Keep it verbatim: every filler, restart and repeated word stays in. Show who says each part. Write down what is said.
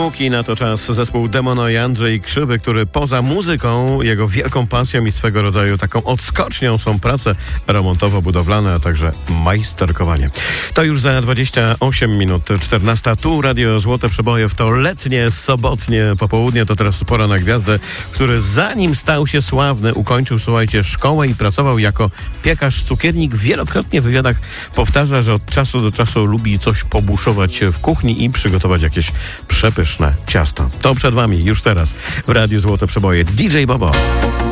Speaker 1: Nuki na to czas zespół Demono i Andrzej Krzywy, który poza muzyką, jego wielką pasją i swego rodzaju taką odskocznią są prace remontowo-budowlane, a także majsterkowanie. To już za dwadzieścia osiem minut czternasta. Tu Radio Złote Przeboje w to letnie, sobotnie popołudnie. To teraz pora na gwiazdę, który zanim stał się sławny, ukończył, słuchajcie, szkołę i pracował jako piekarz, cukiernik. Wielokrotnie w wywiadach powtarza, że od czasu do czasu lubi coś pobuszować w kuchni i przygotować jakieś przepyszne ciasto. To przed wami już teraz w Radiu Złote Przeboje D J Bobo.